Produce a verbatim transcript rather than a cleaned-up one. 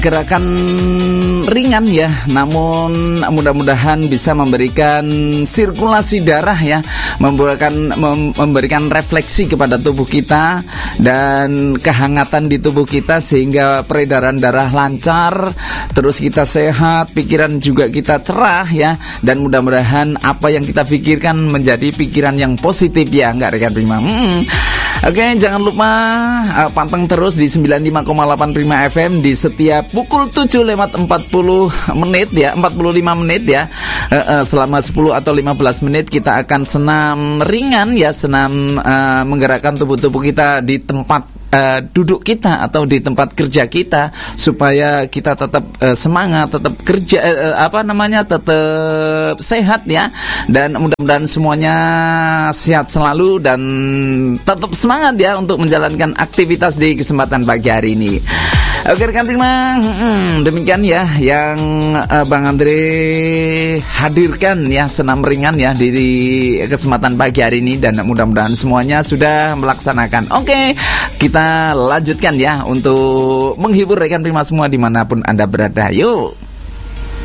gerakan ringan ya, namun mudah-mudahan bisa memberikan sirkulasi darah ya, memberikan mem, memberikan refleksi kepada tubuh kita dan kehangatan di tubuh kita sehingga peredaran darah lancar, terus kita sehat, pikiran juga kita cerah ya, dan mudah-mudahan apa yang kita pikirkan menjadi pikiran yang positif ya, enggak rekan Prima. Hmm. Oke, jangan lupa uh, panteng terus di sembilan puluh lima koma delapan Prima F M di setiap pukul tujuh lewat empat puluh menit ya, empat puluh lima menit ya. Uh, uh, selama sepuluh atau lima belas menit kita akan senam ringan ya, senam uh, menggerakkan tubuh-tubuh kita di tempat Uh, duduk kita atau di tempat kerja kita supaya kita tetap uh, semangat, tetap kerja uh, apa namanya tetap sehat ya, dan mudah-mudahan semuanya sehat selalu dan tetap semangat ya untuk menjalankan aktivitas di kesempatan pagi hari ini. Oke rekan Prima, hmm, demikian ya yang uh, Bang Andre hadirkan ya, senam ringan ya di, di kesempatan pagi hari ini, dan mudah-mudahan semuanya sudah melaksanakan. Oke, kita lanjutkan ya untuk menghibur rekan Prima semua dimanapun Anda berada. Yuk.